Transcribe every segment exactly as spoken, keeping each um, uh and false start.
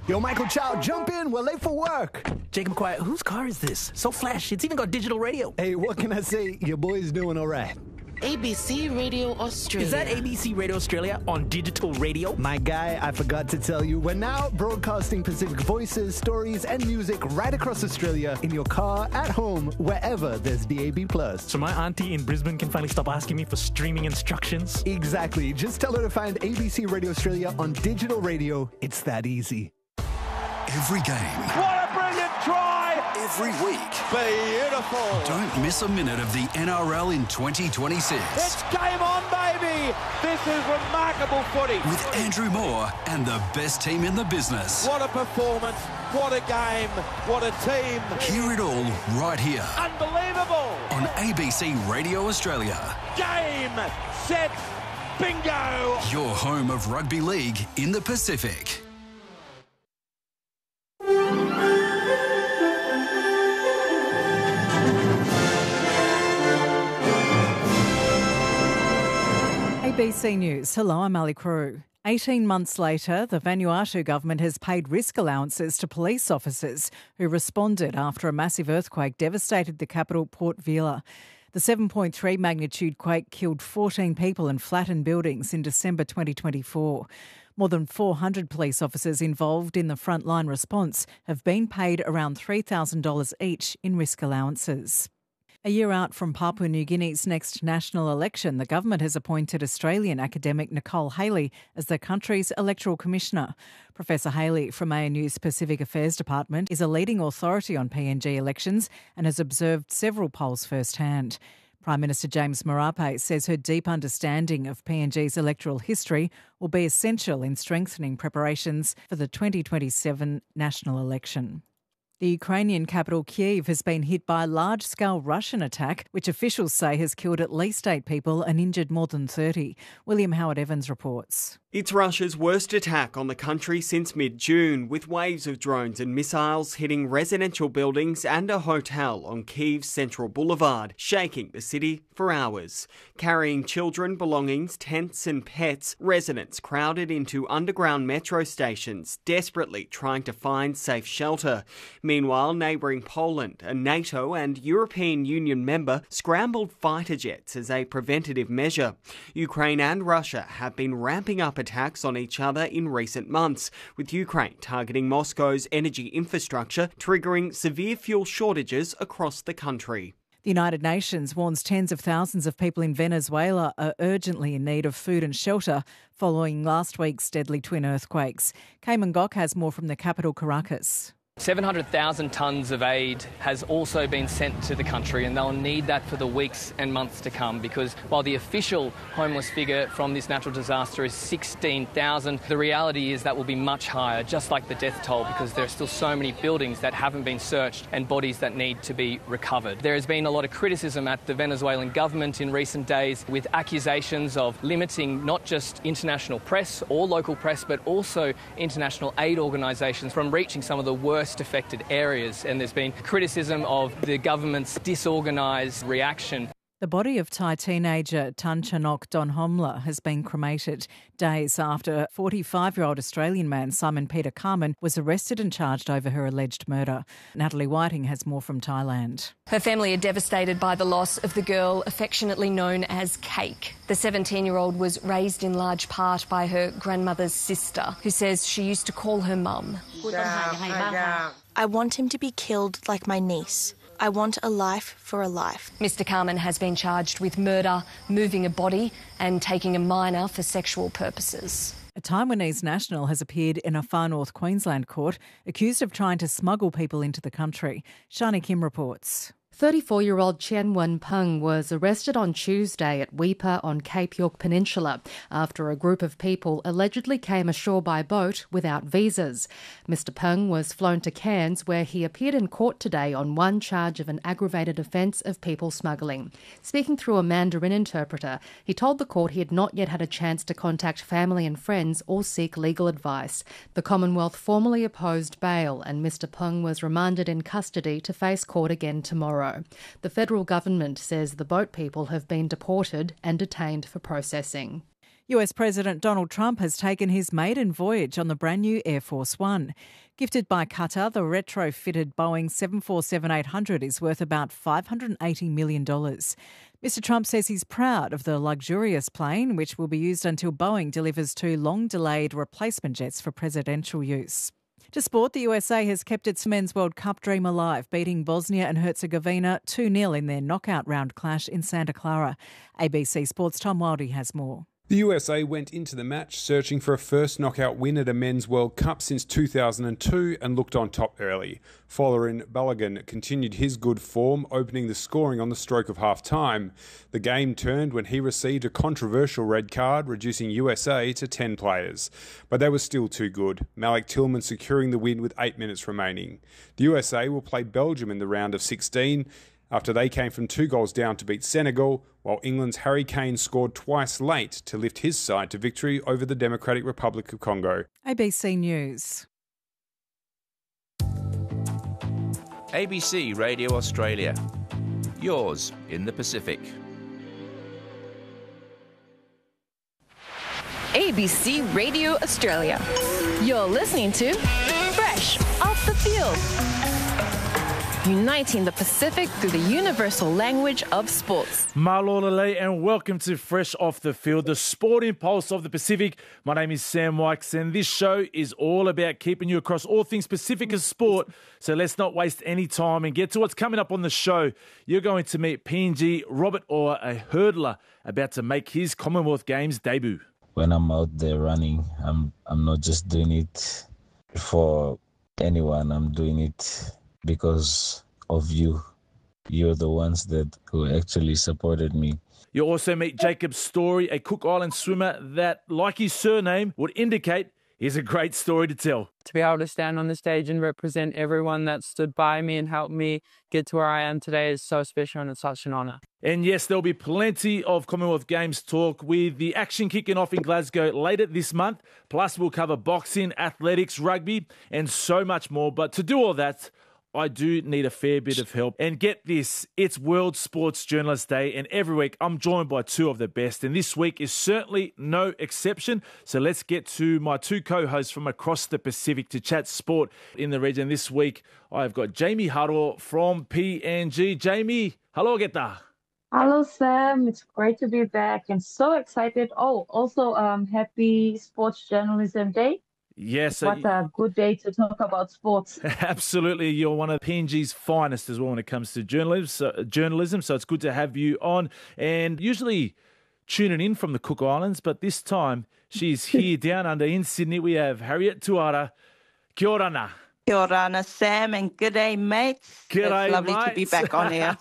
Yo, Michael Chow, jump in. We're late for work. Jacob Quiet, whose car is this? So flash. It's even got digital radio. Hey, what can I say? Your boy's doing all right. A B C Radio Australia. Is that A B C Radio Australia on digital radio? My guy, I forgot to tell you, we're now broadcasting Pacific voices, stories, and music right across Australia in your car, at home, wherever there's D A B plus. So my auntie in Brisbane can finally stop asking me for streaming instructions? Exactly. Just tell her to find A B C Radio Australia on digital radio. It's that easy. Every game. What a brilliant try! Every week. Beautiful. Don't miss a minute of the N R L in twenty twenty-six. It's game on, baby! This is remarkable footy. With Andrew Moore and the best team in the business. What a performance. What a game. What a team. Hear it all right here. Unbelievable. On A B C Radio Australia. Game, set, bingo. Your home of rugby league in the Pacific. A B C News. Hello, I'm Ali Crew. eighteen months later, the Vanuatu government has paid risk allowances to police officers who responded after a massive earthquake devastated the capital, Port Vila. The seven point three magnitude quake killed fourteen people and flattened buildings in December twenty twenty-four. More than four hundred police officers involved in the frontline response have been paid around three thousand dollars each in risk allowances. A year out from Papua New Guinea's next national election, the government has appointed Australian academic Nicole Haley as the country's electoral commissioner. Professor Haley from A N U's Pacific Affairs Department is a leading authority on P N G elections and has observed several polls firsthand. Prime Minister James Marape says her deep understanding of P N G's electoral history will be essential in strengthening preparations for the twenty twenty-seven national election. The Ukrainian capital Kyiv has been hit by a large-scale Russian attack, which officials say has killed at least eight people and injured more than thirty. William Howard-Evans reports. It's Russia's worst attack on the country since mid-June, with waves of drones and missiles hitting residential buildings and a hotel on Kyiv's central boulevard, shaking the city for hours. Carrying children, belongings, tents and pets, residents crowded into underground metro stations, desperately trying to find safe shelter. Meanwhile, neighbouring Poland, a NATO and European Union member, scrambled fighter jets as a preventative measure. Ukraine and Russia have been ramping up attacks on each other in recent months, with Ukraine targeting Moscow's energy infrastructure, triggering severe fuel shortages across the country. The United Nations warns tens of thousands of people in Venezuela are urgently in need of food and shelter following last week's deadly twin earthquakes. Cayman Gok has more from the capital, Caracas. seven hundred thousand tonnes of aid has also been sent to the country, and they'll need that for the weeks and months to come, because while the official homeless figure from this natural disaster is sixteen thousand, the reality is that will be much higher, just like the death toll, because there are still so many buildings that haven't been searched and bodies that need to be recovered. There has been a lot of criticism at the Venezuelan government in recent days, with accusations of limiting not just international press or local press, but also international aid organisations from reaching some of the worst affected areas, and there's been criticism of the government's disorganised reaction. The body of Thai teenager Tan Chanok Donhomla has been cremated days after forty-five-year-old Australian man Simon Peter Carmen was arrested and charged over her alleged murder. Natalie Whiting has more from Thailand. Her family are devastated by the loss of the girl affectionately known as Cake. The seventeen-year-old was raised in large part by her grandmother's sister, who says she used to call her mum. I want him to be killed like my niece. I want a life for a life. Mister Carmen has been charged with murder, moving a body and taking a minor for sexual purposes. A Taiwanese national has appeared in a far north Queensland court accused of trying to smuggle people into the country. Shani Kim reports. thirty-four-year-old Chen Wen-peng was arrested on Tuesday at Weipa on Cape York Peninsula after a group of people allegedly came ashore by boat without visas. Mister Peng was flown to Cairns, where he appeared in court today on one charge of an aggravated offence of people smuggling. Speaking through a Mandarin interpreter, he told the court he had not yet had a chance to contact family and friends or seek legal advice. The Commonwealth formally opposed bail, and Mister Peng was remanded in custody to face court again tomorrow. The federal government says the boat people have been deported and detained for processing. U S President Donald Trump has taken his maiden voyage on the brand new Air Force One. Gifted by Qatar, the retrofitted Boeing seven forty-seven eight hundred is worth about five hundred eighty million dollars. Mister Trump says he's proud of the luxurious plane, which will be used until Boeing delivers two long-delayed replacement jets for presidential use. To sport, the U S A has kept its Men's World Cup dream alive, beating Bosnia and Herzegovina two nil in their knockout round clash in Santa Clara. A B C Sports' Tom Wildey has more. The U S A went into the match searching for a first knockout win at a Men's World Cup since two thousand two and looked on top early. Folarin Balogun continued his good form, opening the scoring on the stroke of half-time. The game turned when he received a controversial red card, reducing U S A to ten players. But they were still too good, Malik Tillman securing the win with eight minutes remaining. The U S A will play Belgium in the round of sixteen, after they came from two goals down to beat Senegal, while England's Harry Kane scored twice late to lift his side to victory over the Democratic Republic of Congo. A B C News. A B C Radio Australia. Yours in the Pacific. A B C Radio Australia. You're listening to Fresh Off the Field. Uniting the Pacific through the universal language of sports. Malolale and welcome to Fresh Off the Field, the sporting pulse of the Pacific. My name is Sam Wykes and this show is all about keeping you across all things Pacific as sport. So let's not waste any time and get to what's coming up on the show. You're going to meet P N G Robert Orr, a hurdler about to make his Commonwealth Games debut. When I'm out there running, I'm I'm not just doing it for anyone. I'm doing it because of you. You're the ones that who actually supported me. You'll also meet Jacob Story, a Cook Island swimmer that, like his surname would indicate, is a great story to tell. To be able to stand on the stage and represent everyone that stood by me and helped me get to where I am today is so special and it's such an honour. And yes, there'll be plenty of Commonwealth Games talk with the action kicking off in Glasgow later this month. Plus, we'll cover boxing, athletics, rugby and so much more. But to do all that, I do need a fair bit of help. And get this, it's World Sports Journalist Day, and every week I'm joined by two of the best, and this week is certainly no exception. So let's get to my two co-hosts from across the Pacific to chat sport in the region. This week I've got Jamie Haro from P N G. Jamie, hello, geta. Hello, Sam. It's great to be back and so excited. Oh, also, um, happy Sports Journalism Day. Yes. What a good day to talk about sports. Absolutely. You're one of P N G's finest as well when it comes to journalism. So, journalism, so it's good to have you on. And usually tuning in from the Cook Islands, but this time she's here down under in Sydney. We have Harriet Tuara. Kia ora na. Kia ora na, Sam, and good day, mates. G'day, it's lovely mates. to be back on here.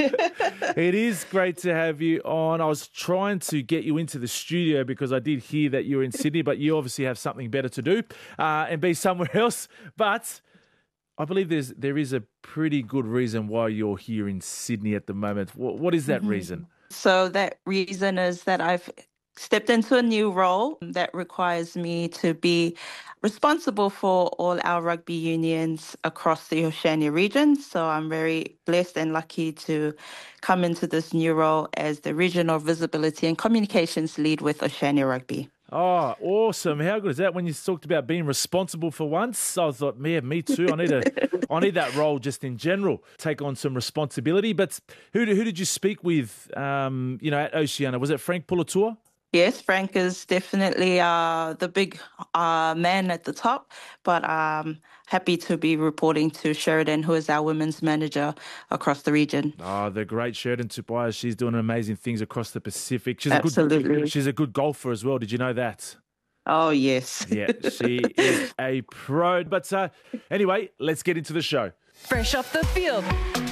It is great to have you on. I was trying to get you into the studio because I did hear that you're in Sydney, but you obviously have something better to do uh, and be somewhere else. But I believe there's there is a pretty good reason why you're here in Sydney at the moment. What, what is that mm-hmm. reason? So that reason is that I've stepped into a new role that requires me to be responsible for all our rugby unions across the Oceania region. So I'm very blessed and lucky to come into this new role as the Regional Visibility and Communications Lead with Oceania Rugby. Oh, awesome. How good is that? When you talked about being responsible for once, I thought, yeah, me too. I need a, I need that role just in general, take on some responsibility. But who, who did you speak with, um, you know, at Oceania? Was it Frank Pulatua? Yes, Frank is definitely uh, the big uh, man at the top, but I'm happy to be reporting to Sheridan, who is our women's manager across the region. Oh, the great Sheridan Tupaia. She's doing amazing things across the Pacific. She's Absolutely. A good, she's a good golfer as well. Did you know that? Oh, yes. Yeah, she is a pro. But uh, anyway, let's get into the show. Fresh off the field.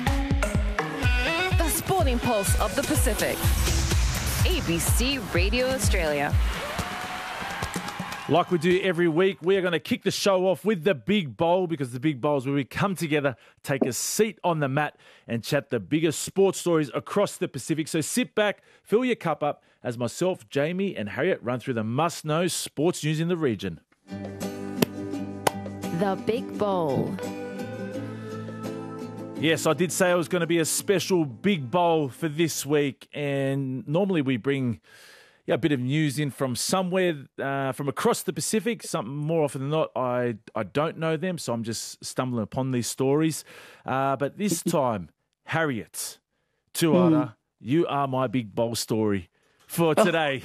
The sporting pulse of the Pacific. A B C Radio Australia. Like we do every week, we are going to kick the show off with the Big Bowl, because the Big Bowl is where we come together, take a seat on the mat and chat the biggest sports stories across the Pacific. So sit back, fill your cup up as myself, Jamie and Harriet run through the must-know sports news in the region. The Big Bowl. Yes, I did say it was going to be a special Big Bowl for this week, and normally we bring, yeah, a bit of news in from somewhere uh, from across the Pacific. Something more often than not, I I don't know them, so I'm just stumbling upon these stories. Uh, but this time, Harriet Tuara, mm. you are my big bowl story for today.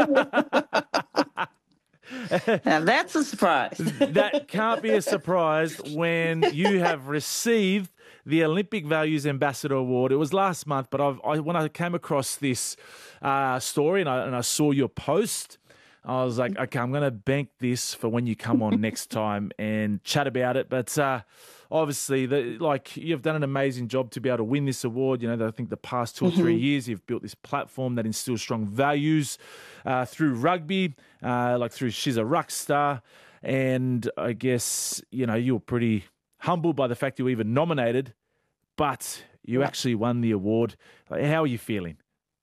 Now that's a surprise. That can't be a surprise when you have received the Olympic Values Ambassador Award. It was last month, but I've, I, when I came across this uh, story and I, and I saw your post, I was like, okay, I'm going to bank this for when you come on next time and chat about it. But uh, obviously, the, like you've done an amazing job to be able to win this award. You know, I think the past two or three mm-hmm. years, you've built this platform that instills strong values uh, through rugby, uh, like through She's a Ruck Star. And I guess, you know, you were pretty humbled by the fact you were even nominated, but you actually won the award. Like, how are you feeling?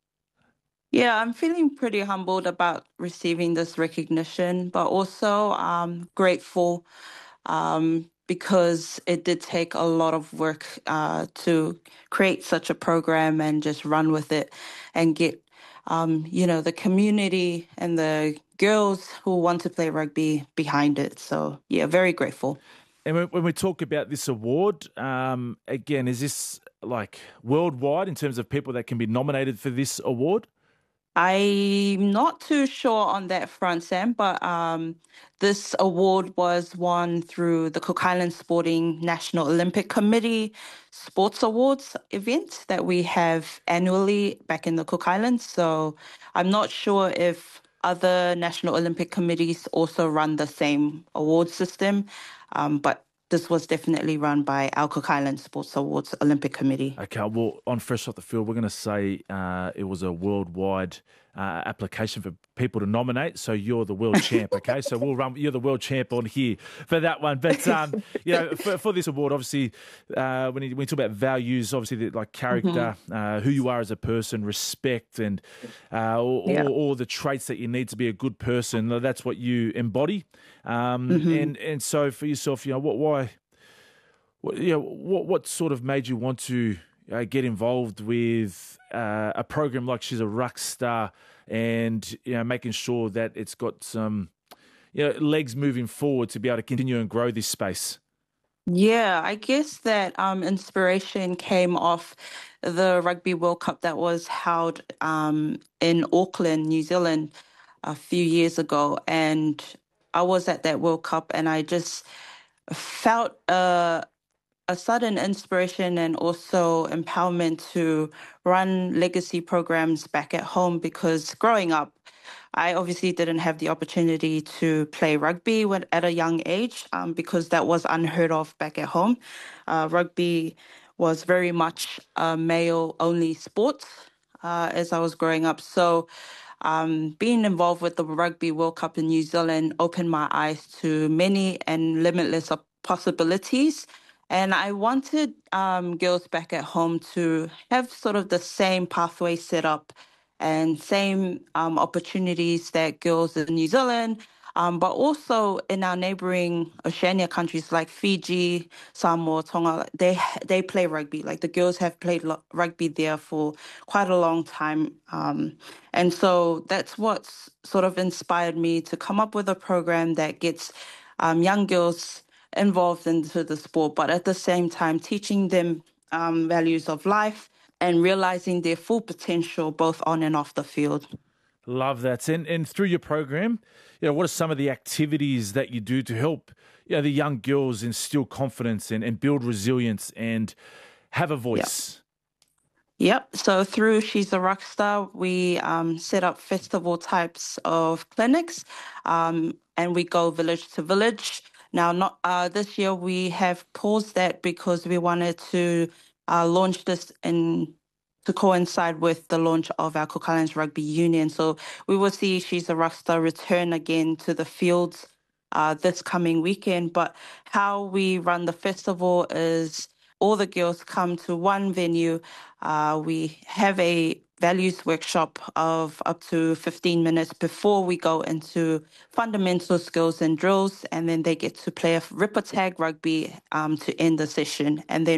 Yeah, I'm feeling pretty humbled about receiving this recognition, but also um, grateful um, because it did take a lot of work uh, to create such a program and just run with it and get, um, you know, the community and the girls who want to play rugby behind it. So, yeah, very grateful. And when we talk about this award, um, again, is this like worldwide in terms of people that can be nominated for this award? I'm not too sure on that front, Sam, but um, this award was won through the Cook Islands Sporting National Olympic Committee Sports Awards event that we have annually back in the Cook Islands. So I'm not sure if other National Olympic Committees also run the same award system, um, but this was definitely run by our Cook Islands Sports Awards Olympic Committee. Okay, well, on Fresh Off the Field, we're going to say uh, it was a worldwide uh, application for people to nominate. So you're the world champ, okay? So we'll run. You're the world champ on here for that one. But um, you know, for, for this award, obviously, uh, when, you, when you talk about values, obviously, the, like character, mm-hmm. uh, who you are as a person, respect, and uh, all, yeah. all, all the traits that you need to be a good person. That's what you embody. Um, mm-hmm. And and so for yourself, you know, what why, what, you know, what what sort of made you want to uh, get involved with uh, a program like She's a Ruck Star, and you know, making sure that it's got some, you know, legs moving forward to be able to continue and grow this space? Yeah, I guess that um, inspiration came off the Rugby World Cup that was held um, in Auckland, New Zealand, a few years ago, and I was at that World Cup and I just felt a, a sudden inspiration and also empowerment to run legacy programs back at home, because growing up, I obviously didn't have the opportunity to play rugby when, at a young age um, because that was unheard of back at home. Uh, rugby was very much a male-only sport uh, as I was growing up. So Um, being involved with the Rugby World Cup in New Zealand opened my eyes to many and limitless possibilities. And I wanted um, girls back at home to have sort of the same pathway set up and same um, opportunities that girls in New Zealand, um, but also in our neighboring Oceania countries like Fiji, Samoa, Tonga, they they play rugby. Like the girls have played lo- rugby there for quite a long time. Um, and so that's what's sort of inspired me to come up with a program that gets um, young girls involved into the sport, but at the same time teaching them um, values of life and realizing their full potential both on and off the field. Love that. And and through your program, you know, what are some of the activities that you do to help, you know, the young girls instill confidence and, and build resilience and have a voice? Yep. yep. So through She's a Ruck Star, we um, set up festival types of clinics um, and we go village to village. Now, not uh, this year we have paused that because we wanted to uh, launch this in to coincide with the launch of our Cook Islands Rugby Union. So we will see She's a Ruck Star return again to the fields uh, this coming weekend. But how we run the festival is all the girls come to one venue. Uh, we have a values workshop of up to fifteen minutes before we go into fundamental skills and drills, and then they get to play a ripper tag rugby um, to end the session. And then